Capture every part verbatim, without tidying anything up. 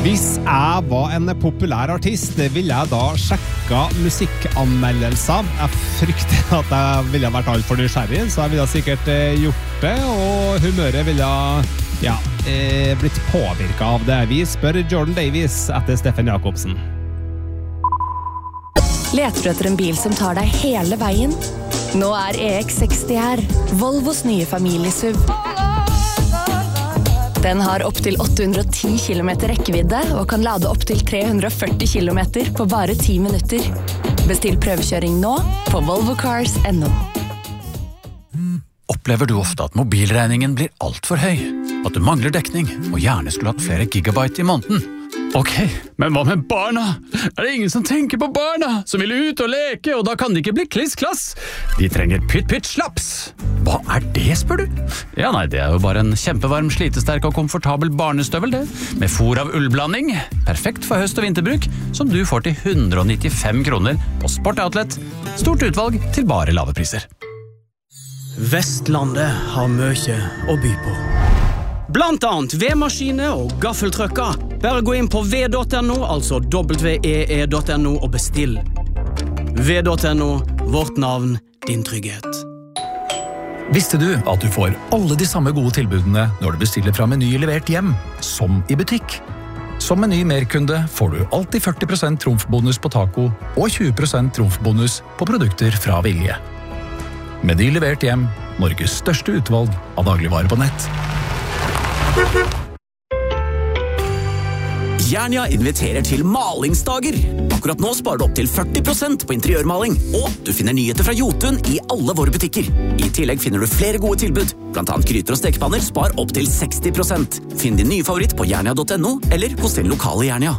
Hvis jeg var en populær artist, ville jeg da sjekka musikkanmeldelser. Jeg frykter at jeg ville vært alt for nysgjerrig, så jeg ville sikkert gjort det, og humøret ville ja, eh, blitt påvirket av det. Vi spør Jordan Davies etter Steffen Jakobsen. Leter du etter en bil som tar deg hele veien? Nå er E X seksti her, Volvos nye familiesuv. Den har opp til åtte hundre og ti kilometer rekkevidde og kan lade opp til tre hundre og førti kilometer på bare ti minutter. Bestill prøvekjøring nå på volvo cars punktum no. Opplever du ofte at mobilregningen blir alt for høy? At du mangler dekning og gjerne skulle hatt flere gigabyte i måneden? Ok, men hva med barna? Er det ingen som tenker på barna? Som vil ut og leke, og da kan de ikke bli kliss-klass? De trenger pytt-pytt-slaps. Hva er det, spør du? Ja, nei, det er jo bare en kjempevarm, slitesterk og komfortabel barnestøvel, det. Med fôr av ullblanding. Perfekt for høst- og vinterbruk, som du får til hundre og nittifem kroner på Sport Outlet. Stort utvalg til bare lave priser. Vestlandet har mye å by på. Blant annet vedmaskiner og gaffeltrøkker. Bare gå inn på v punktum no, altså w e e punktum no og bestill. v punktum no, vårt navn, din trygghet. Visste du at du får alle de samme gode tilbudene når du bestiller fra Meny levert hjem, som i butikk? Som Meny merkunde får du alltid førti prosent trumfbonus på taco og tjue prosent trumfbonus på produkter fra Vilje. Meny levert hjem, Norges største utvalg av dagligvarer på nett. Jernia inviterer til malingsdager. Akkurat nå sparer du opp til førti prosent på interiørmaling, og du finner nyheter fra Jotun i alle våre butikker. I tillegg finner du flere gode tilbud, blant annet gryter og stekepanner spar opp til seksti prosent. Finn din nye favoritt på jernia punktum no eller hos din lokale Jernia.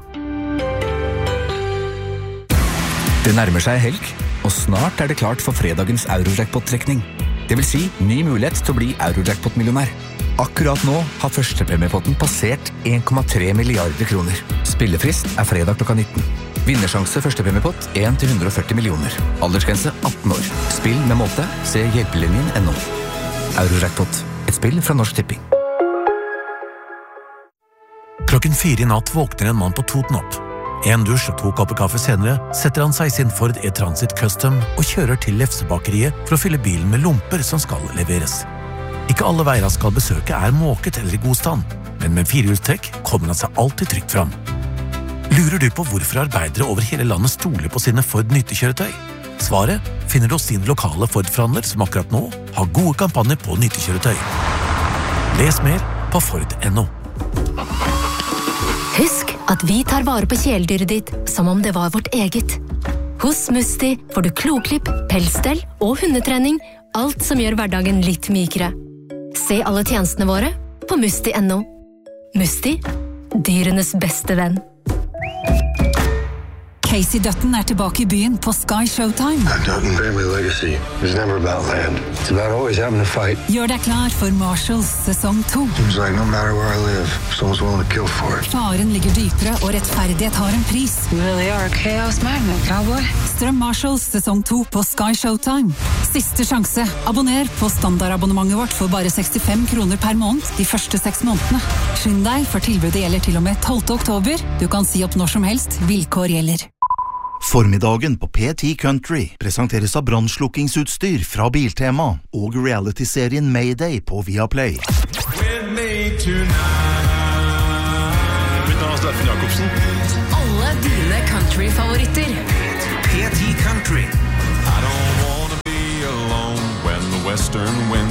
Det nærmer seg helg, og snart er det klart for fredagens Eurojackpot-trekning. Det vil si ny mulighet til å bli Eurojackpot-millionær. Akkurat nå har førstepremiepotten passert en komma tre milliarder kroner. Spillefrist er fredag klokka nitten. Vinnersjanse førstepremiepott en til hundre og førti millioner. Aldersgrense atten år. Spill med måte. Se hjelpelinjen punktum no. Eurojackpot. Et spill fra Norsk Tipping. Klokken fire i natt våkner en mann på Toten opp. En dusj og to kopper kaffe senere setter han seg i sin Ford E-Transit Custom og kjører til Lefsebakeriet for å fylle bilen med lomper som skal leveres. Ikke alle veier han skal besøke er måket eller i god stand, men med firehjulstrekk kommer han seg alltid trygt fram. Lurer du på hvorfor arbeidere over hele landet stoler på sine Ford nyttekjøretøy? Svaret finner du hos din lokale Ford-forhandler som akkurat nå har gode kampanjer på nyttekjøretøy. Les mer på Ford punktum no. Husk at vi tar vare på kjæledyret ditt som om det var vårt eget. Hos Musti får du kloklipp, pelsstell og hundetrening, alt som gjør hverdagen litt mykere. Se alle tjenestene våre på musti punktum no. Musti, dyrenes beste venn. Casey Dutton er tilbake i byen på Sky Showtime. A Dutton family legacy is never about land. It's about always having to fight. Gjør deg klar for Marshalls sesong to. Seems like no matter where I live, someone's willing to kill for it. Faren ligger dypere, og rettferdighet har en pris. You really are a chaos magnet, cowboy. Strøm Marshalls sesong to på Sky Showtime. Siste sjanse. Abonner på standardabonnementet vårt for bare sekstifem kroner per måned de første seks månedene. Skynd deg, for tilbudet gjelder til og med tolvte oktober. Du kan si opp når som helst. Vilkår gjelder. Formiddagen på P ti Country presenteres av brannslukkingsutstyr fra Biltema og reality-serien Mayday på Viaplay. Mitt navn er Steffen Jakobsen. Alle dine country-favoritter. P ti Country. I don't wanna be alone when the western wind